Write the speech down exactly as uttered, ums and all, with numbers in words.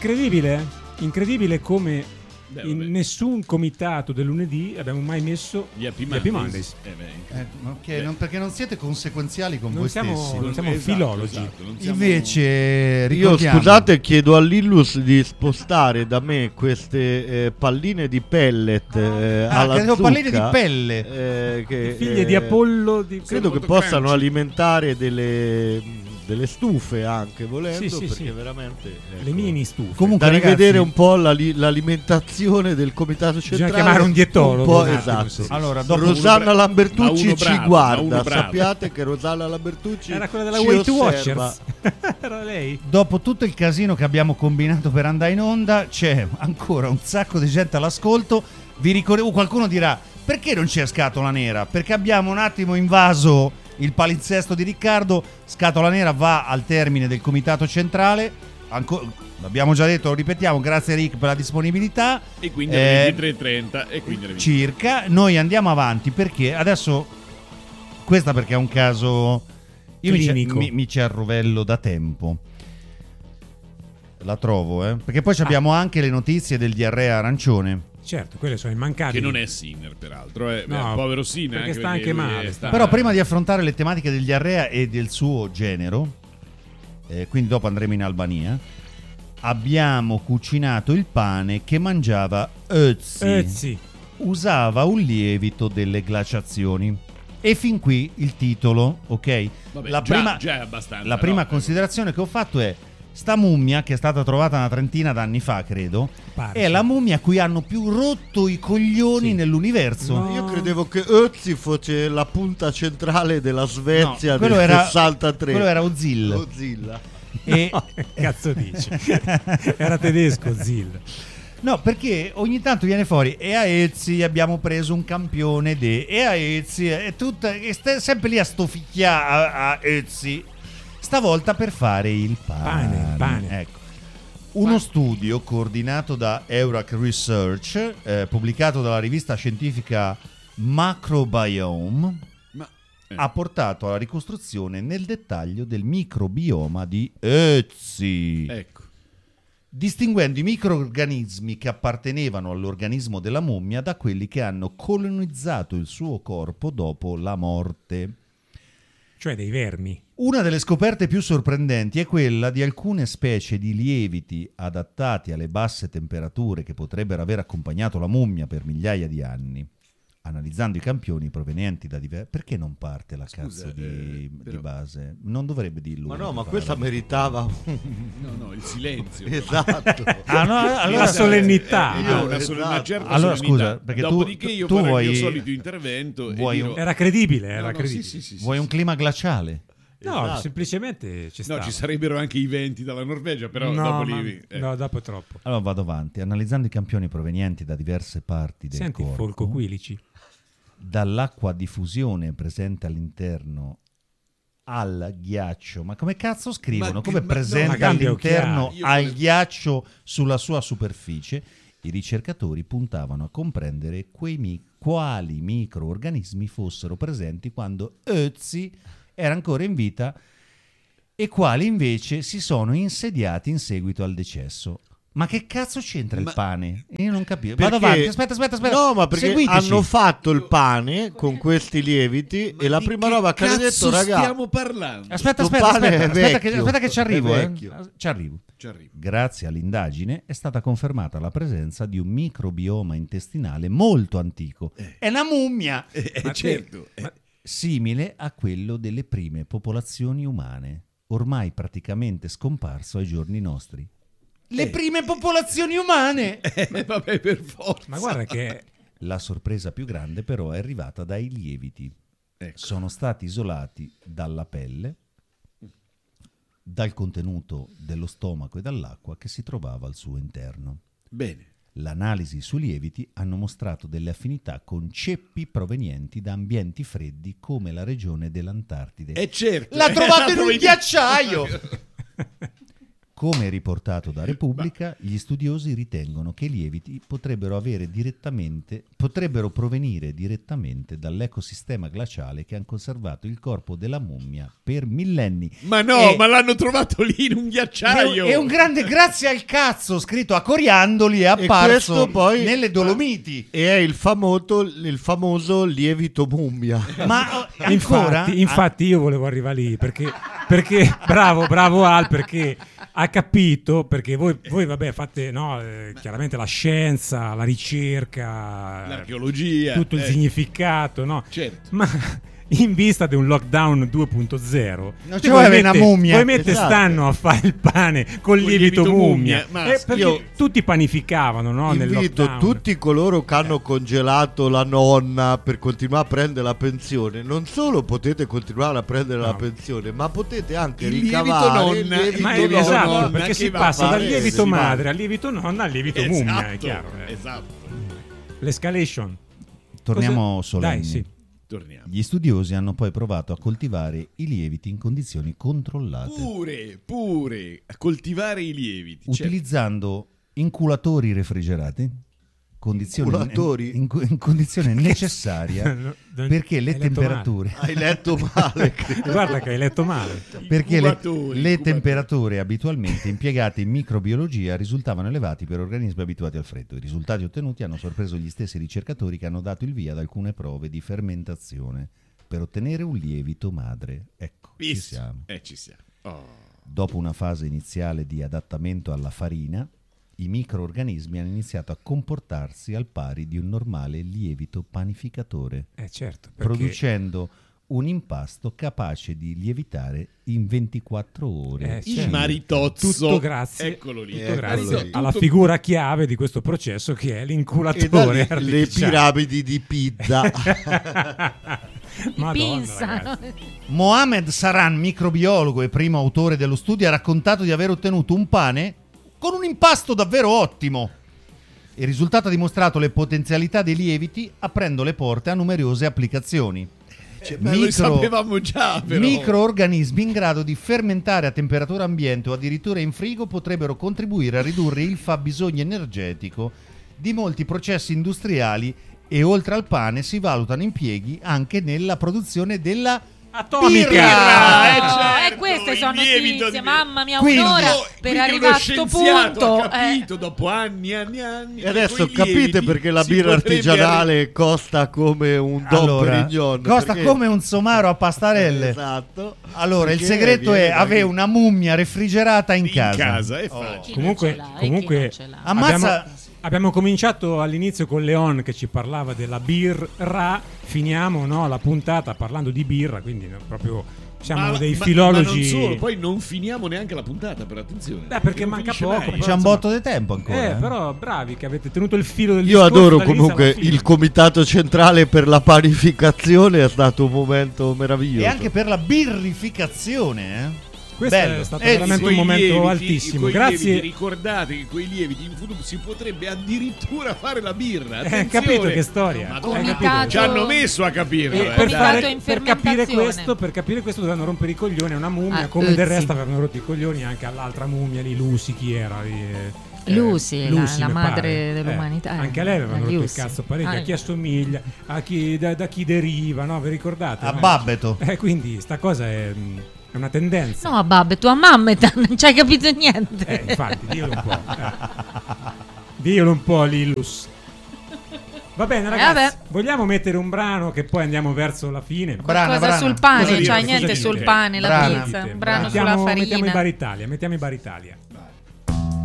incredibile, incredibile come Beh, in vabbè. nessun comitato del lunedì abbiamo mai messo Gli Happy gli Happy Mondays. Mondays. Eh, beh, Eh, ok, non- perché non siete conseguenziali con Non voi siamo- stessi. non siamo esatto, filologi. esatto, non siamo- Invece, Io ricordiamo, scusate, chiedo all'Illus di spostare da me queste eh, palline di pellet eh, Ah, alla credevo zucca, palline di pelle. eh, che, Figlie di eh, Apollo di... credo che molto possano crunchy. alimentare delle, delle stufe anche volendo, Sì, sì, perché sì. veramente ecco, le mini stufe. Comunque, da rivedere ragazzi, un po' la li- l'alimentazione del comitato centrale. chiamare un dietologo, un po', un attimo, esatto. sì, sì. Allora, dopo Rosanna bra- ma Lambertucci uno ci bravo, ma guarda, uno bravo. sappiate che Rosanna Lambertucci Era quella della ci Weight osserva. Watchers. Era lei. dopo tutto il casino che abbiamo combinato per andare in onda, c'è ancora un sacco di gente all'ascolto. Vi ricordo, qualcuno dirà: perché non c'è Scatola Nera? Perché abbiamo un attimo invaso il palinsesto di Riccardo. Scatola Nera va al termine del comitato centrale. Anco- l'abbiamo già detto, lo ripetiamo, grazie Rick per la disponibilità. E quindi Eh, alle ventitré e trenta e quindi alle ventitré. circa. Noi andiamo avanti perché adesso questa perché è un caso io mi ci, Clinico. mi, mi ci arrovello da tempo. La trovo, eh? Perché poi ci abbiamo anche le notizie del diarrea arancione. Certo, quelle sono immancabili. Che non è Sinner, peraltro. Eh. No, Beh, povero Sinner. perché sta anche lui male. sta- Però prima di affrontare le tematiche del diarrea e del suo genero, eh, quindi dopo andremo in Albania, abbiamo cucinato il pane che mangiava Ötzi. Eh sì. Usava un lievito delle glaciazioni. E fin qui il titolo, ok? Vabbè, la già- prima, già è abbastanza, la prima no? considerazione che ho fatto è: sta mummia, che è stata trovata una trentina d'anni fa, credo, Pare, è sì. la mummia a cui hanno più rotto i coglioni Sì. nell'universo. No. Io credevo che Ötzi fosse la punta centrale della Svezia No, quello del era- sessantatré. quello era Ozil. Ozilla. E- No, che cazzo dici? Era tedesco, Zil. No, perché ogni tanto viene fuori e a Ezzi abbiamo preso un campione de e a Ezzi è tutta e sta sempre lì a stoficchiare a, a Ezzi. Stavolta per fare il pane. Pane, pane. Ecco. Uno studio coordinato da Eurac Research, eh, pubblicato dalla rivista scientifica Macrobiome, Ma, eh, ha portato alla ricostruzione nel dettaglio del microbioma di Ezzi. ecco. Distinguendo i microrganismi che appartenevano all'organismo della mummia da quelli che hanno colonizzato il suo corpo dopo la morte. Cioè dei vermi. Una delle scoperte più sorprendenti è quella di alcune specie di lieviti adattati alle basse temperature che potrebbero aver accompagnato la mummia per migliaia di anni. Analizzando i campioni provenienti da diversi... Perché non parte la Scusa, cazzo di, eh, di però- base? Non dovrebbe dirlo. Ma no, ma Fare questa la- meritava No, no, il silenzio. esatto. Ah, no, allora... La solennità. Eh, io Ah, una, sol- una esatto. certa Allora, solennità. scusa, perché tu- Dopodiché io tu farò vuoi- il mio solito intervento vuoi e un- dirò... Era credibile, era No, no, credibile. sì, sì, sì, Vuoi sì, un clima glaciale? No, Esatto. semplicemente ci sta. No, ci sarebbero anche i venti dalla Norvegia, però no, dopo ma- lì... eh. no, dopo è troppo. Allora vado avanti. Analizzando i campioni provenienti da diverse parti del Senti, corpo, Folco Quilici. dall'acqua a diffusione presente all'interno al ghiaccio. Ma come cazzo scrivono? Ma Come che- ma- presente no, ma cambia all'interno occhiali. Io al volevo- ghiaccio sulla sua superficie? I ricercatori puntavano a comprendere quei mi- quali microorganismi fossero presenti quando Ötzi era ancora in vita e quali invece si sono insediati in seguito al decesso. Ma che cazzo c'entra il Ma- pane? Io non capisco. Perché- Vado avanti, aspetta, aspetta, aspetta. No, ma perché Seguiteci. hanno fatto il pane con questi lieviti Ma e la di prima che roba che hanno cazzo detto, raga, stiamo parlando? Aspetta, Sto aspetta, pane aspetta, è aspetta, che, vecchio, aspetta che ci arrivo, è eh. vecchio. Ci arrivo. Ci arrivo. Grazie all'indagine è stata confermata la presenza di un microbioma intestinale molto antico. È una mummia! Eh, Ma certo. te- ma- Simile a quello delle prime popolazioni umane, ormai praticamente scomparso ai giorni nostri. Le Eh. prime popolazioni umane! Eh, vabbè, per forza. Ma guarda che La sorpresa più grande però è arrivata dai lieviti. Ecco. Sono stati isolati dalla pelle, dal contenuto dello stomaco e dall'acqua che si trovava al suo interno. Bene. L'analisi sui lieviti hanno mostrato delle affinità con ceppi provenienti da ambienti freddi come la regione dell'Antartide. E certo. L'ha trovato in un L'ha ghiacciaio! Come riportato da Repubblica, gli studiosi ritengono che i lieviti potrebbero avere direttamente, potrebbero provenire direttamente dall'ecosistema glaciale che ha conservato il corpo della mummia per millenni. Ma no, E- ma l'hanno trovato lì in un ghiacciaio. È un grande grazie al cazzo scritto a coriandoli è apparso questo poi- nelle Dolomiti. E è il famoso, il famoso lievito mummia. Ma eh, ancora Infatti, infatti io volevo arrivare lì perché, perché bravo, bravo Al, perché ha capito, perché voi, voi vabbè fate no, eh, chiaramente la scienza, la ricerca, L'archeologia. tutto il eh, significato, no? Certo. Ma in vista di un lockdown due punto zero, Non ci vuole una mummia. voi mette Esatto. stanno a fare il pane col Col lievito, lievito mummia, mummia, ma Eh, perché io- tutti panificavano, no, nel Invito lockdown. tutti coloro che hanno congelato la nonna per continuare a prendere la pensione. Non solo potete continuare a prendere la No. pensione, ma potete anche Il lievito ricavare il nonna, lievito Ma è lievito esatto, nonna perché che si va passa a dal fare- lievito si va- madre al lievito nonna al lievito mummia, è Esatto, chiaro. eh. esatto. L'escalation. torniamo Cosa- solenni. Dai, sì. Torniamo. Gli studiosi hanno poi provato a coltivare i lieviti in condizioni controllate, Pure, pure, a coltivare i lieviti. certo. utilizzando inculatori refrigerati, condizione, Inculatori? in, in condizione necessaria perché le Hai letto temperature Hai letto male. credo. male. Guarda che hai letto male. perché le, Incubatori, le incubatori. temperature abitualmente impiegate in microbiologia risultavano elevati per organismi abituati al freddo. I risultati ottenuti hanno sorpreso gli stessi ricercatori che hanno dato il via ad alcune prove di fermentazione per ottenere un lievito madre. Ecco, ci Visto? siamo. Eh, ci siamo. Oh. Dopo una fase iniziale di adattamento alla farina, i microorganismi hanno iniziato a comportarsi al pari di un normale lievito panificatore, Eh certo, perché producendo un impasto capace di lievitare in ventiquattro ore. Eh, Il certo. maritozzo. tutto grazie, Eccolo lì. tutto Eccolo grazie lì. alla Tutto- figura chiave di questo processo che è E da l'inculatore lì le artificiale. piramidi di pizza. Madonna, Pinza. ragazzi. Mohamed Saran, microbiologo e primo autore dello studio, ha raccontato di aver ottenuto un pane con un impasto davvero ottimo. Il risultato ha dimostrato le potenzialità dei lieviti, aprendo le porte a numerose applicazioni. Cioè, ma lo sapevamo già, però. Microorganismi in grado di fermentare a temperatura ambiente o addirittura in frigo potrebbero contribuire a ridurre il fabbisogno energetico di molti processi industriali e oltre al pane si valutano impieghi anche nella produzione della Atomica. birra. Eh, Oh, certo, e queste il sono lievito notizie, di- mamma mia, Quindi- un'ora Oh, per quindi arrivare a uno sto scienziato punto. ha capito eh. dopo anni e anni e anni. E che adesso coi capite lieviti perché la si birra potrebbe artigianale costa come un Dom Allora, Perignon. costa perché- come un somaro a pastarelle. Esatto. Allora, il Perché segreto è viene da- avere una mummia refrigerata in in casa. casa, è Oh. facile. Chi Comunque, non ce l'ha, e chi comunque non ce l'ha? Ammazza- abbiamo, abbiamo cominciato all'inizio con Leon che ci parlava della birra, finiamo no, la puntata parlando di birra, quindi no, proprio siamo Ma- dei ma- filologi. Ma non solo, poi non finiamo neanche la puntata, per attenzione. Beh, perché Non manca finisce poco, mai. però- C'è un insomma- botto di tempo ancora. Eh, eh. però bravi che avete tenuto il filo del Io discorso adoro dall'inizio comunque alla fine. il comitato centrale per la panificazione, è stato un momento meraviglioso. E anche per la birrificazione, eh. Questo Bello. è stato Eh, veramente Quei un momento lieviti- altissimo. quei Grazie. lieviti, ricordate che quei lieviti in futuro si potrebbe addirittura fare la birra. Eh, hai Attenzione. capito che storia? Madonna, hai Comitato- capito? ci hanno messo a capirlo. E eh, per, Comitato dai. fare, in per capire fermentazione. questo, per capire questo dovevano rompere i coglioni a una mummia, Ah, come del Uzzi. resto avevano rotto i coglioni anche all'altra mummia lì, Lucy, chi era? lì, eh, Lucy, eh, la- Lucy, la mi madre pare. dell'umanità, Eh, anche a lei avevano la rotto il Lucy. cazzo parecchio, Ah, a chi assomiglia, a chi, da, da chi deriva, no? Vi ricordate? A no? Babbeto. Eh, quindi sta cosa è, mh, è una tendenza. No, babbe, tua mamma non ci hai capito niente. Eh, infatti, diglielo un po'. eh. Diglielo un po', Lillus. Va bene, ragazzi. vabbè. Vogliamo mettere un brano che poi andiamo verso la fine? Brana, Cosa brana. sul pane, Cosa c'hai dite? niente Cosa sul dite? pane, la Brana. pizza, Dite, un brano mettiamo, sulla mettiamo i farina. bar Italia, mettiamo i bar Italia.